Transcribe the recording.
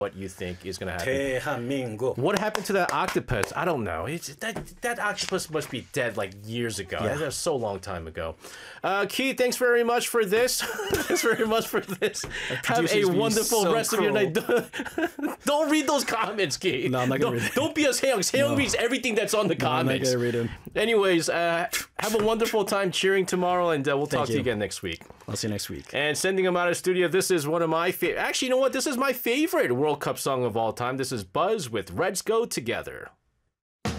what you think is going to happen. 대한민국. What happened to that octopus? I don't know. That octopus must be dead like years ago. Yeah. That was so long time ago. Keith, thanks very much for this. Thanks very much for this. Have a wonderful rest of your night. Don't read those comments, Keith. No, I'm not going to read it. Don't be a Seong. Seong reads everything that's on the comments. I'm not going to read them. Anyways, have a wonderful time cheering tomorrow, and we'll talk to you again next week. I'll see you next week. And sending him out of studio, this is one of my favorite. Actually, you know what? This is my favorite World Cup song of all time. This is Buzz with Reds Go Together.